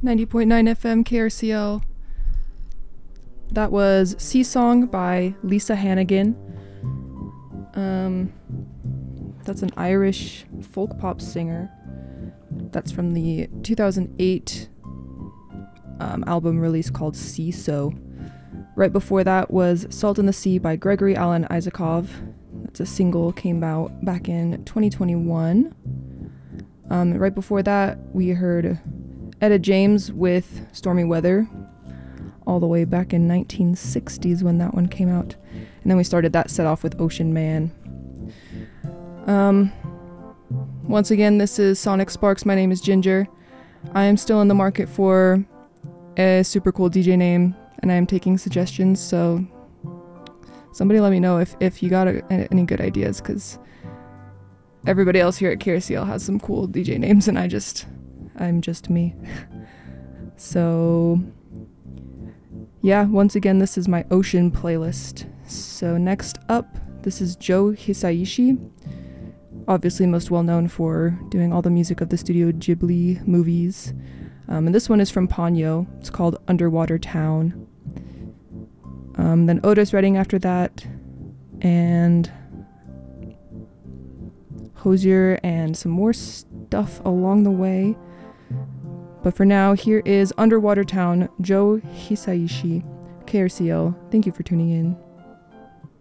90.9 FM KRCL. That was Sea Song by Lisa Hannigan. That's an Irish folk pop singer. That's from the 2008 album release called Sea So. Right before that was Salt in the Sea by Gregory Alan Isakov. That's a single, came out back in 2021. Right before that, we heard Etta James with Stormy Weather, all the way back in 1960s when that one came out. And then we started that set off with Ocean Man. Once again, this is Sonic Sparks. My name is Ginger. I am still in the market for a super cool DJ name, and I am taking suggestions, so somebody let me know if you got any good ideas, because everybody else here at KRCL has some cool DJ names, and I'm just me. So yeah, once again, this is my Ocean playlist. So next up, this is Joe Hisaishi, obviously most well known for doing all the music of the Studio Ghibli movies. And this one is from Ponyo. It's called Underwater Town. Then Otis Redding after that, and Hosier, and some more stuff along the way. But for now, here is Underwater Town, Joe Hisaishi, KRCL. Thank you for tuning in.